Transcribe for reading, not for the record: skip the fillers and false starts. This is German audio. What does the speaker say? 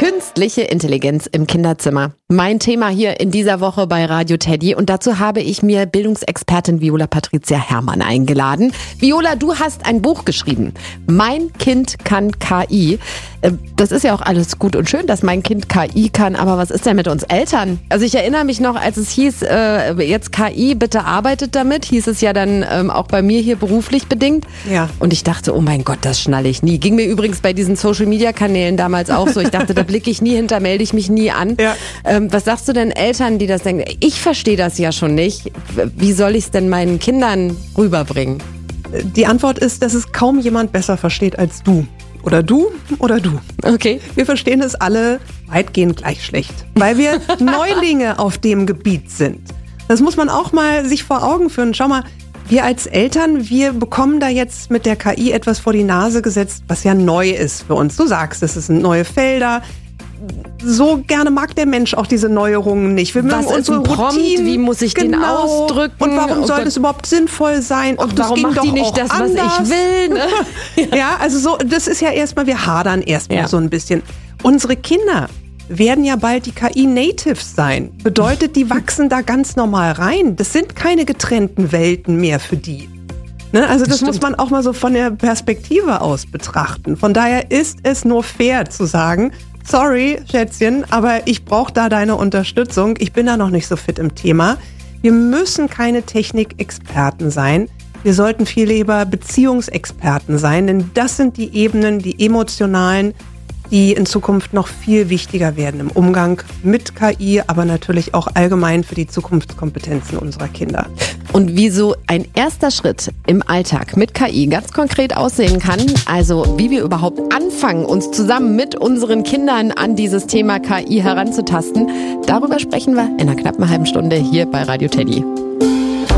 Künstliche Intelligenz im Kinderzimmer. Mein Thema hier in dieser Woche bei Radio Teddy. Und dazu habe ich mir Bildungsexpertin Viola Patricia Herrmann eingeladen. Viola, du hast ein Buch geschrieben. Mein Kind kann KI. Das ist ja auch alles gut und schön, dass mein Kind KI kann. Aber was ist denn mit uns Eltern? Also ich erinnere mich noch, als es hieß, jetzt KI, bitte arbeitet damit. Hieß es ja dann auch bei mir hier beruflich bedingt. Ja. Und ich dachte, oh mein Gott, das schnalle ich nie. Ging mir übrigens bei diesen Social-Media-Kanälen damals auch so. Ich dachte, da blicke ich nie hinter, melde ich mich nie an. Ja. Was sagst du denn Eltern, die das denken? Ich verstehe das ja schon nicht. Wie soll ich es denn meinen Kindern rüberbringen? Die Antwort ist, dass es kaum jemand besser versteht als du. Oder du oder du. Okay. Wir verstehen es alle weitgehend gleich schlecht, weil wir Neulinge auf dem Gebiet sind. Das muss man auch mal sich vor Augen führen. Schau mal, wir als Eltern, wir bekommen da jetzt mit der KI etwas vor die Nase gesetzt, was ja neu ist für uns. Du sagst, es sind neue Felder. So gerne mag der Mensch auch diese Neuerungen nicht. Wir mögen unsere Routinen. Wie muss ich den ausdrücken? Und warum sollte es überhaupt sinnvoll sein? Und warum macht die nicht das, was ich will? Ne? Ja, also so, das ist ja erstmal, wir hadern erstmal so ein bisschen. Unsere Kinder werden ja bald die KI-Natives sein. Bedeutet, die wachsen da ganz normal rein. Das sind keine getrennten Welten mehr für die. Ne? Also das muss man auch mal so von der Perspektive aus betrachten. Von daher ist es nur fair zu sagen, sorry, Schätzchen, aber ich brauche da deine Unterstützung. Ich bin da noch nicht so fit im Thema. Wir müssen keine Technikexperten sein. Wir sollten viel lieber Beziehungsexperten sein, denn das sind die Ebenen, die emotionalen, die in Zukunft noch viel wichtiger werden im Umgang mit KI, aber natürlich auch allgemein für die Zukunftskompetenzen unserer Kinder. Und wie so ein erster Schritt im Alltag mit KI ganz konkret aussehen kann, also wie wir überhaupt anfangen, uns zusammen mit unseren Kindern an dieses Thema KI heranzutasten, darüber sprechen wir in einer knappen halben Stunde hier bei Radio Teddy.